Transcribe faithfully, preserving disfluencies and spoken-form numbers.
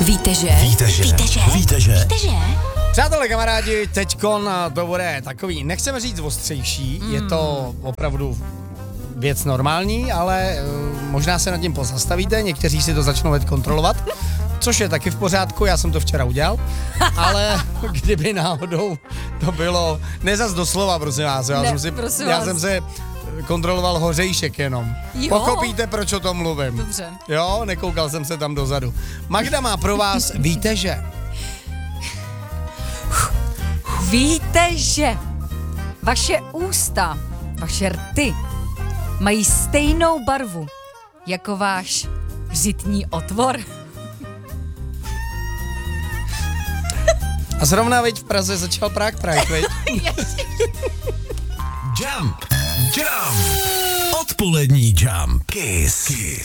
Víte, že? Víte, že? Víte, že? Víte, že? Víte, že? Přátelé, kamarádi, teďkon to bude takový, nechceme říct ostřejší, mm. je to opravdu věc normální, ale uh, možná se nad tím pozastavíte, někteří si to začnou hned kontrolovat, což je taky v pořádku, já jsem to včera udělal, ale kdyby náhodou to bylo, ne zas doslova, prosím vás, já, ne, jsem, si, prosím já vás. jsem se kontroloval hořejšek jenom. Jo. Pochopíte, proč o tom mluvím. Dobře. Jo, nekoukal jsem se tam dozadu. Magda má pro vás, víte, že? Víte, že vaše ústa, vaše rty mají stejnou barvu jako váš řitní otvor? A zrovna, veď, v Praze začal Prague Pride, veď? Jump, jump, odpolední jump, kiss, kiss.